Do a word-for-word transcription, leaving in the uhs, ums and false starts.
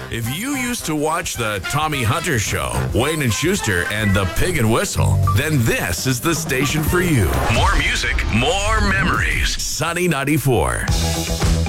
If you used to watch the Tommy Hunter Show, Wayne and Schuster, and the Pig and Whistle, then this is the station for you. More music, more memories. Sunny ninety-four.